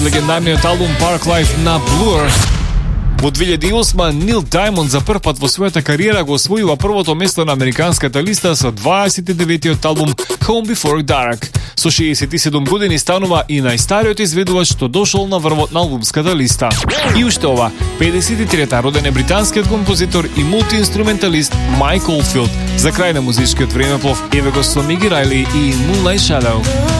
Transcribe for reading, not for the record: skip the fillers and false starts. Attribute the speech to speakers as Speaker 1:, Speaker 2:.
Speaker 1: легендарниот албум Park Life на Blur. Во 2008 Нил Даймонд за прв пат во својата кариера го освојува првото место на американската листа со 29-тиот албум Home Before Dark. Со 67 години станува и најстариот изведувач што дошол на врвот на албумската листа. И уште ова, 53-та роден е британскиот композитор и мултиинструменталист Майк Олдфилд. За крај на музичкиот времеплов, еве го со Миги Рајли и Moonlight Shadow.